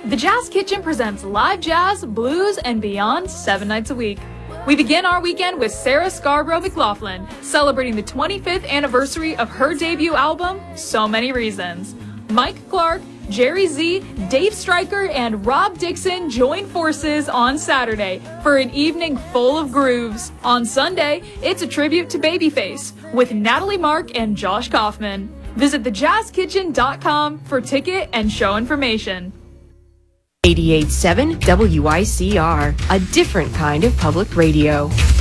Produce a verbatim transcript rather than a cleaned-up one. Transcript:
The Jazz Kitchen presents live jazz, blues, and beyond seven nights a week. We begin our weekend with Sarah Scarborough McLaughlin, celebrating the twenty-fifth anniversary of her debut album, So Many Reasons. Mike Clark, Jerry Z, Dave Stryker, and Rob Dixon join forces on Saturday for an evening full of grooves. On Sunday, it's a tribute to Babyface with Natalie Mark and Josh Kaufman. Visit the jazz kitchen dot com for ticket and show information. eighty-eight point seven W I C R, a different kind of public radio.